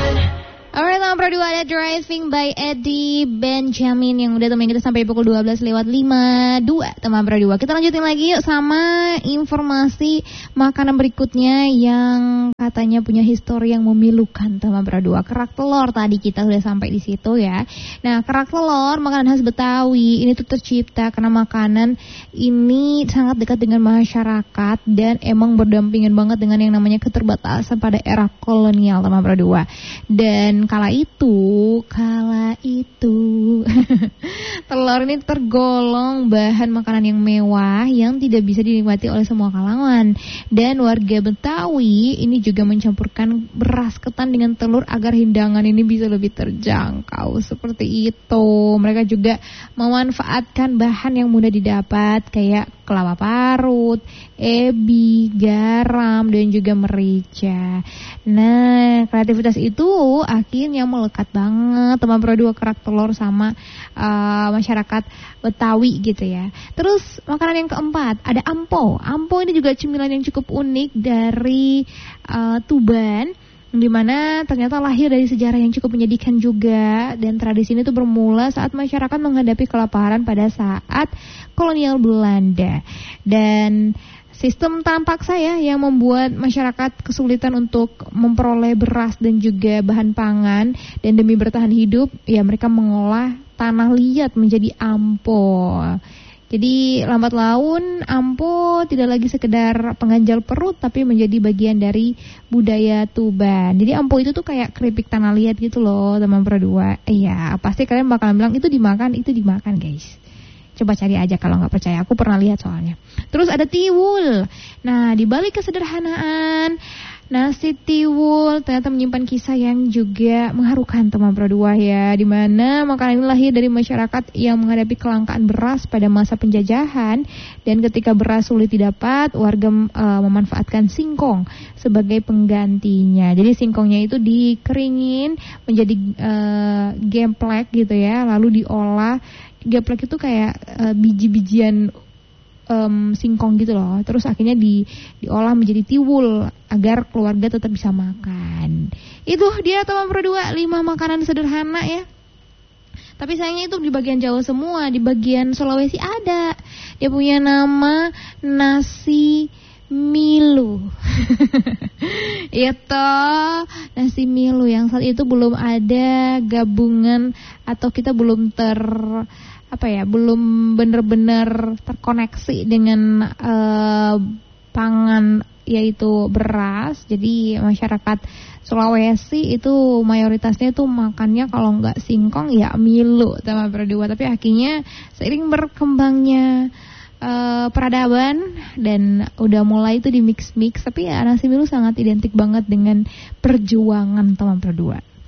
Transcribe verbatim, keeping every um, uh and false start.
Alright, nomor dua ada Driving by Eddie Benjamin yang udah temenin kita sampai pukul dua belas lewat lima puluh dua teman berdua. Kita lanjutin lagi yuk sama informasi makanan berikutnya yang katanya punya histori yang memilukan teman berdua. Kerak telur tadi kita sudah sampai di situ ya. Nah, kerak telur makanan khas Betawi ini tuh tercipta karena makanan ini sangat dekat dengan masyarakat dan emang berdampingan banget dengan yang namanya keterbatasan pada era kolonial teman berdua. Dan kala itu, kala itu telur ini tergolong bahan makanan yang mewah yang tidak bisa dinikmati oleh semua kalangan. Dan warga Betawi ini juga mencampurkan beras ketan dengan telur agar hidangan ini bisa lebih terjangkau. Seperti itu. Mereka juga memanfaatkan bahan yang mudah didapat kayak kelapa parut, ebi, garam, dan juga merica. Nah, kreativitas itu akhirnya melekat banget teman berdua kerak telur sama uh, masyarakat Betawi gitu ya. Terus makanan yang keempat ada ampo. Ampo ini juga cemilan yang cukup unik dari uh, Tuban, di mana ternyata lahir dari sejarah yang cukup menyedihkan juga. Dan tradisi ini tuh bermula saat masyarakat menghadapi kelaparan pada saat kolonial Belanda. Dan sistem tanam paksa ya yang membuat masyarakat kesulitan untuk memperoleh beras dan juga bahan pangan. Dan demi bertahan hidup ya mereka mengolah tanah liat menjadi ampo. Jadi lambat laun ampo tidak lagi sekedar pengganjal perut tapi menjadi bagian dari budaya Tuban. Jadi ampo itu tuh kayak keripik tanah liat gitu loh teman berdua. Iya, pasti kalian bakalan bilang itu dimakan, itu dimakan guys. Coba cari aja kalau nggak percaya, aku pernah lihat soalnya. Terus ada tiwul. Nah, di balik kesederhanaan nasi tiwul ternyata menyimpan kisah yang juga mengharukan teman berdua ya, di mana makanan ini lahir dari masyarakat yang menghadapi kelangkaan beras pada masa penjajahan. Dan ketika beras sulit didapat, warga uh, memanfaatkan singkong sebagai penggantinya. Jadi singkongnya itu dikeringin menjadi uh, gemplek gitu ya, lalu diolah. Geplek itu kayak uh, biji-bijian um, singkong gitu loh. Terus akhirnya di, diolah menjadi tiwul agar keluarga tetap bisa makan. Itu dia teman berdua, lima makanan sederhana ya. Tapi sayangnya itu di bagian Jawa semua. Di bagian Sulawesi ada. Dia punya nama nasi milu. Itu nasi milu yang saat itu belum ada gabungan atau kita belum ter apa ya, belum benar-benar terkoneksi dengan uh, pangan yaitu beras. Jadi masyarakat Sulawesi itu mayoritasnya tuh makannya kalau nggak singkong ya milu teman berdua. Tapi akhirnya seiring berkembangnya Uh, peradaban dan udah mulai itu di mix-mix, tapi ya nasi milu sangat identik banget dengan perjuangan teman berdua.